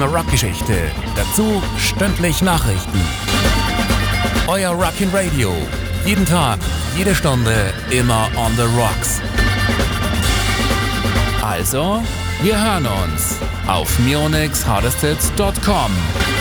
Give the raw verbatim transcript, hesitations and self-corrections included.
Rockgeschichte. Dazu stündlich Nachrichten. Euer Rockin' Radio. Jeden Tag, jede Stunde, immer on the rocks. Also, wir hören uns auf Mionix Hardest Hits Punkt com.